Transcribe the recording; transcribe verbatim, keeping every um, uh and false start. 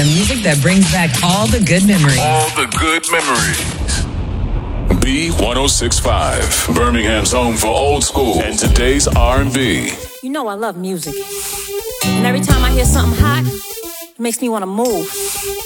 The music that brings back all the good memories. All the good memories. B one oh six point five, Birmingham's home for old school and today's R and B. You know I love music. And every time I hear something hot, it makes me want to move.